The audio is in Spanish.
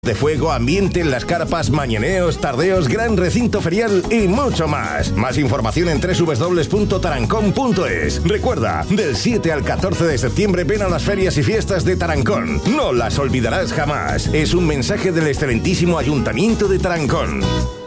de fuego, ambiente en las carpas, mañaneos, tardeos, gran recinto ferial y mucho más. Más información en www.tarancón.es. Recuerda, del 7 al 14 de septiembre ven a las ferias y fiestas de Tarancón. No las olvidarás jamás. Es un mensaje del excelentísimo Ayuntamiento de Tarancón.